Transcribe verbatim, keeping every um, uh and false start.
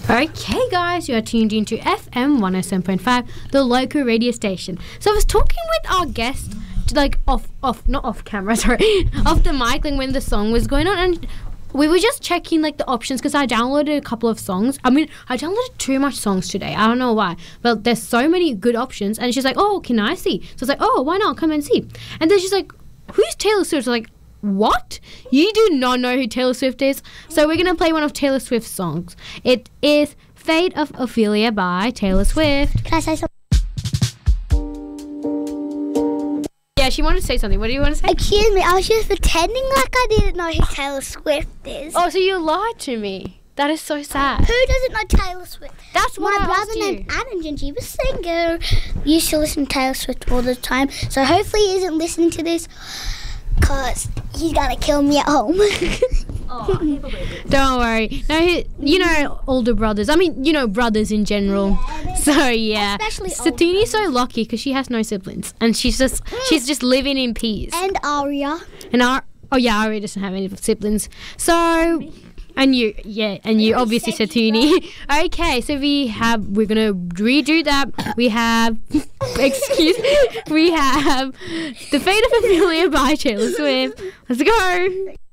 Okay, guys, you are tuned into F M one oh seven point five, the local radio station. So I was talking with our guest, like off, off, not off camera, sorry, off the mic, like when the song was going on, and we were just checking like the options because I downloaded a couple of songs. I mean, I downloaded too much songs today. I don't know why, but there's so many good options. And she's like, "Oh, can I see?" So it's like, "Oh, why not? Come and see." And then she's like, "Who's Taylor Swift?" So like, what? You do not know who Taylor Swift is? So we're going to play one of Taylor Swift's songs. It is Fate of Ophelia by Taylor Swift. Can I say something? Yeah, she wanted to say something. What do you want to say? Excuse me, I was just pretending like I didn't know who Taylor Swift is. Oh, so you lied to me. That is so sad. Who doesn't know Taylor Swift? That's what My I brother asked you. named Adam and she was a singer. Used to listen to Taylor Swift all the time. So hopefully he isn't listening to this because he's going to kill me at home. Oh, don't worry. No, he, you know, older brothers. I mean, you know, brothers in general. Yeah, so yeah, especially older Satini's so lucky because she has no siblings, and she's just she's just living in peace. And Aria. And our oh yeah, Aria doesn't have any siblings. So and you yeah, and you obviously Satini. Okay, so we have we're gonna redo that. We have excuse we have The Fate of Ophelia by Taylor Swift. Let's go.